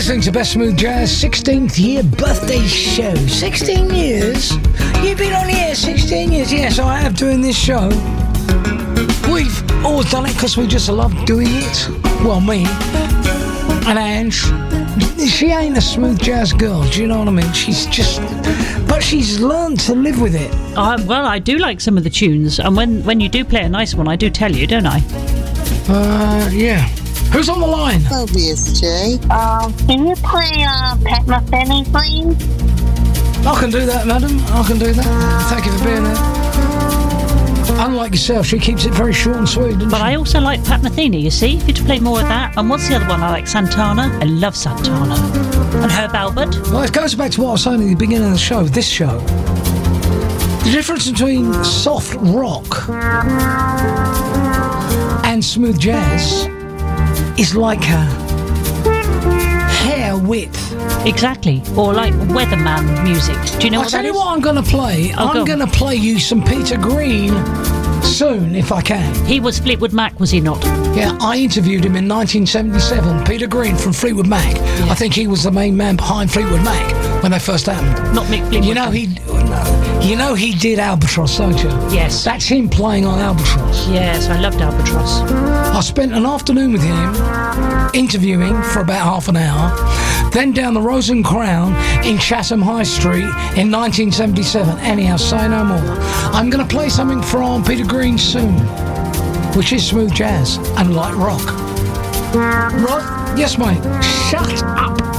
listening to Best Smooth Jazz 16th year birthday show. 16 years? You've been on the air 16 years? Yes, I have, doing this show. We've always done it because we just love doing it. Well, me and Ange. She ain't a smooth jazz girl, do you know what I mean? She's just... But she's learned to live with it. Well, I do like some of the tunes, and when you do play a nice one, I do tell you, don't I? Yeah. Who's on the line? Obvious, Jay. Can you play Pat Metheny, please? I can do that, madam. I can do that. Thank you for being there. Unlike yourself, she keeps it very short and sweet, doesn't But she? I also like Pat Metheny, you see, if you'd play more of that. And what's the other one I like? Santana. I love Santana. And Herb Albert. Well, it goes back to what I was saying at the beginning of the show, this show. The difference between soft rock and smooth jazz is like a hair width. Exactly. Or like Weatherman music. Do you know I'll what tell that you is? what I'm going to play. Oh, I'm going to play you some Peter Green soon, if I can. He was Fleetwood Mac, was he not? Yeah, I interviewed him in 1977. Peter Green from Fleetwood Mac. Yeah. I think he was the main man behind Fleetwood Mac when they first happened. Not Mick Fleetwood. You know he did Albatross, don't you? Yes. That's him playing on Albatross. Yes, I loved Albatross. I spent an afternoon with him interviewing for about half an hour, then down the Rose and Crown in Chatham High Street in 1977. Anyhow, say no more. I'm going to play something from Peter Green soon, which is smooth jazz and light rock. Rod? Yes, mate. Shut up.